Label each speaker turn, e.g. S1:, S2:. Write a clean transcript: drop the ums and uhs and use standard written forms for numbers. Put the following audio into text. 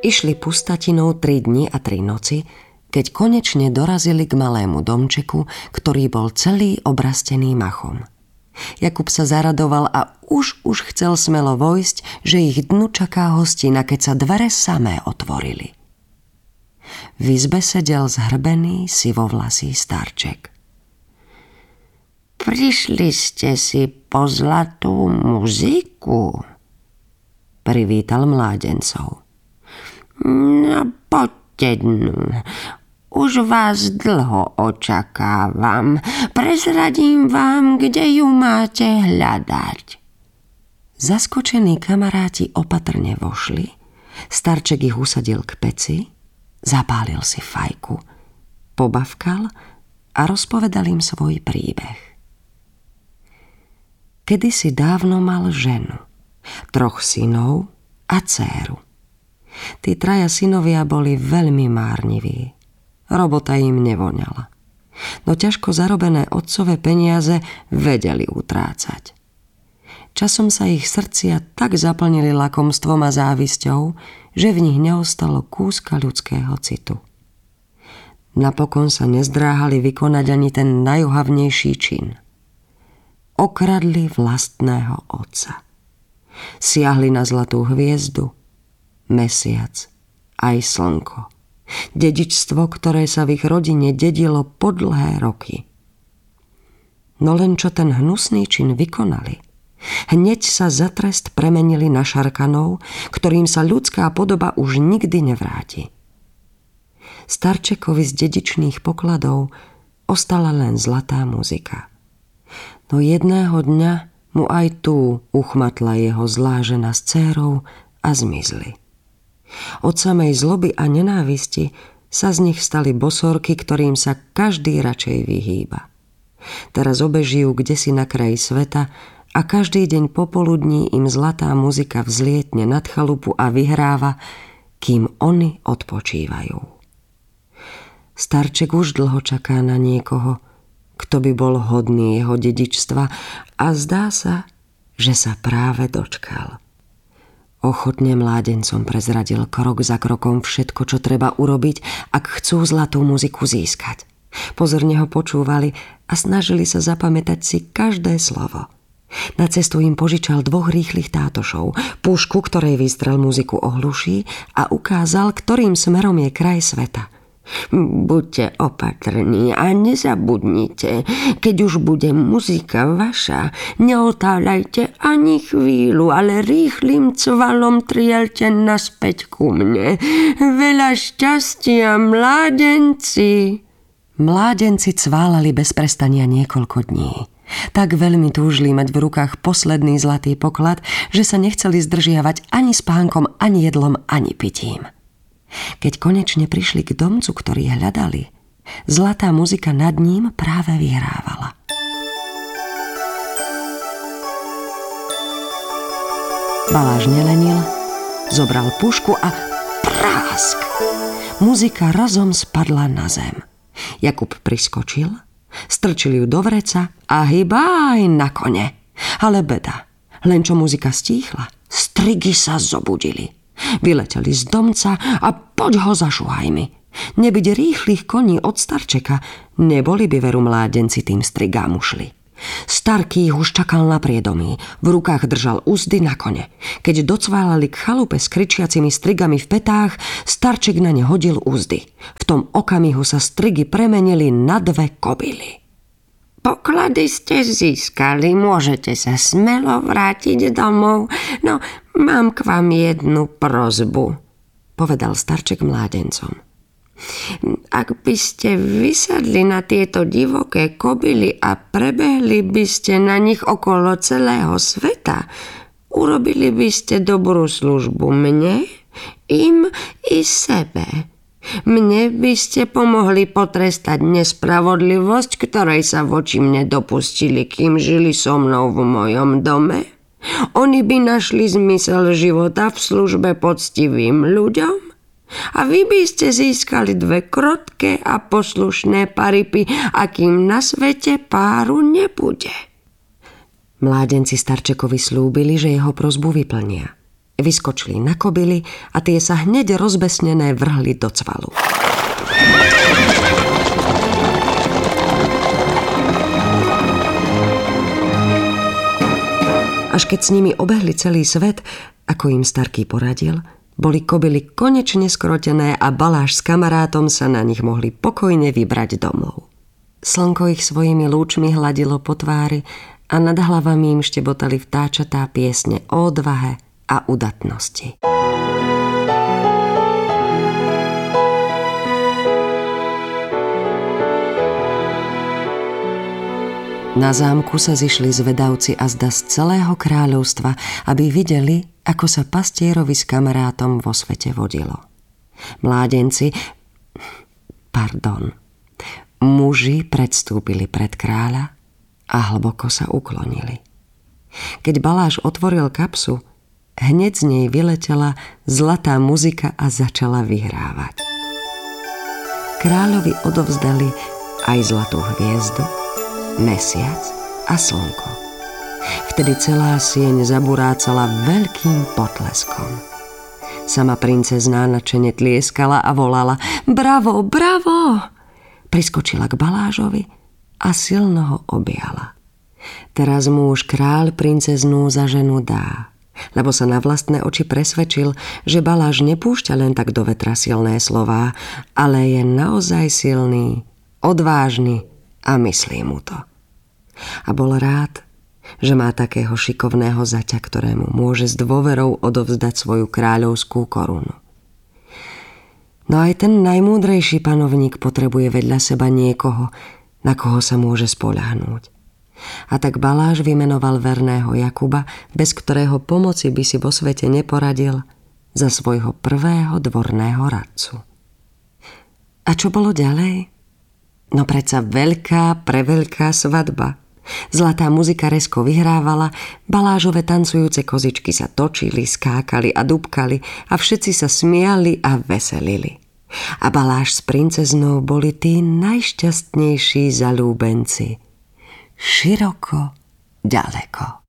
S1: Išli pustatinou 3 dni a 3 noci, keď konečne dorazili k malému domčeku, ktorý bol celý obrastený machom. Jakub sa zaradoval a už chcel smelo vojsť, že ich dnu čaká hostina, keď sa dvere samé otvorili. V izbe sedel zhrbený, sivovlasý starček.
S2: Prišli ste si po zlatú muziku?
S1: Privítal mládencov.
S2: No poďte dnu. Už vás dlho očakávam. Prezradím vám, kde ju máte hľadať.
S1: Zaskočení kamaráti opatrne vošli. Starček ich usadil k peci, zapálil si fajku, pobavkal a rozpovedal im svoj príbeh. Kedysi dávno mal ženu, 3 synov a dcéru. Tí 3 synovia boli veľmi márniví. Robota im nevoňala. No ťažko zarobené otcové peniaze vedeli utrácať. Časom sa ich srdcia tak zaplnili lakomstvom a závisťou, že v nich neostalo kúska ľudského citu. Napokon sa nezdráhali vykonať ani ten najohavnejší čin. Okradli vlastného otca. Siahli na zlatú hviezdu, mesiac, aj slnko. Dedičstvo, ktoré sa v ich rodine dedilo po dlhé roky. No len čo ten hnusný čin vykonali, hneď sa za trest premenili na šarkanov, ktorým sa ľudská podoba už nikdy nevráti. Starčekovi z dedičných pokladov ostala len zlatá muzika. No jedného dňa mu aj tu uchmatla jeho zlá žena s dcérou a zmizli. Od samej zloby a nenávisti sa z nich stali bosorky, ktorým sa každý radšej vyhýba. Teraz obežijú kdesi na kraji sveta a každý deň popoludní im zlatá muzika vzlietne nad chalupu a vyhráva, kým oni odpočívajú. Starček už dlho čaká na niekoho, kto by bol hodný jeho dedičstva, a zdá sa, že sa práve dočkal. Ochotne mládencom prezradil krok za krokom všetko, čo treba urobiť, ak chcú zlatú muziku získať. Pozorne ho počúvali a snažili sa zapamätať si každé slovo. Na cestu im požičal 2 rýchlych tátošov, pušku, ktorej výstrel muziku ohluší, a ukázal, ktorým smerom je kraj sveta.
S2: Buďte opatrní a nezabudnite, keď už bude muzika vaša, neotáľajte ani chvíľu, ale rýchlym cvalom trielte naspäť ku mne. Veľa šťastia, mládenci!
S1: Mládenci cválali bez prestania niekoľko dní. Tak veľmi túžili mať v rukách posledný zlatý poklad, že sa nechceli zdržiavať ani spánkom, ani jedlom, ani pitím. Keď konečne prišli k domcu, ktorý hľadali, zlatá muzika nad ním práve vyhrávala. Baláž nelenil, zobral pušku a prásk! Muzika razom spadla na zem. Jakub priskočil, strčil ju do vreca a hybaj na kone. Ale beda, len čo muzika stíchla, strigy sa zobudili. Vyleteli z domca a poď ho zašuhaj mi. Nebyť rýchlych koní od starčeka, neboli by veru mládenci tým strigám ušli. Starký ich už čakal na priedomí, v rukách držal uzdy na kone. Keď docválali k chalupe s kričiacimi strigami v petách, starček na ne hodil uzdy. V tom okamihu sa strigy premenili na 2 kobily.
S2: Poklady ste získali, môžete sa smelo vrátiť domov. No, mám k vám jednu prosbu, povedal starček mládencom. Ak by ste vysadli na tieto divoké kobily a prebehli by ste na nich okolo celého sveta, urobili by ste dobrú službu mne, im i sebe. Mne by ste pomohli potrestať nespravodlivosť, ktorej sa voči mne dopustili, kým žili so mnou v mojom dome. Oni by našli zmysel života v službe poctivým ľuďom a vy by ste získali 2 krotké a poslušné paripy, akým na svete páru nebude.
S1: Mládenci starčekovi slúbili, že jeho prosbu vyplnia. Vyskočili na kobily a tie sa hneď rozbesnené vrhli do cvalu. Až keď s nimi obehli celý svet, ako im Starký poradil, boli kobily konečne skrotené a Baláž s kamarátom sa na nich mohli pokojne vybrať domov. Slnko ich svojimi lúčmi hladilo po tvári a nad hlavami im štebotali vtáčatá piesne o odvahe a udatnosti. Na zámku sa zišli zvedavci azda z celého kráľovstva, aby videli, ako sa pastierovi s kamarátom vo svete vodilo. Muži predstúpili pred kráľa a hlboko sa uklonili. Keď Baláž otvoril kapsu, hneď z nej vyletela zlatá muzika a začala vyhrávať. Kráľovi odovzdali aj zlatú hviezdu, mesiac a slnko. Vtedy celá sieň zaburácala veľkým potleskom. Sama princezná nadšene tlieskala a volala: Bravo, bravo! Priskočila k Balážovi a silno ho objala. Teraz muž kráľ princeznú za ženu dá, lebo sa na vlastné oči presvedčil, že Baláž nepúšťa len tak do vetra silné slová, ale je naozaj silný, odvážny a myslí mu to. A bol rád, že má takého šikovného zaťa, ktorému môže s dôverou odovzdať svoju kráľovskú korunu. No aj ten najmúdrejší panovník potrebuje vedľa seba niekoho, na koho sa môže spoľahnúť. A tak Baláž vymenoval verného Jakuba, bez ktorého pomoci by si vo svete neporadil, za svojho prvého dvorného radcu. A čo bolo ďalej? No predsa preveľká svadba. Zlatá muzika rezko vyhrávala, Balážove tancujúce kozičky sa točili, skákali a dúbkali a všetci sa smiali a veselili. A Baláž s princeznou boli tí najšťastnejší zaľúbenci. Široko, ďaleko.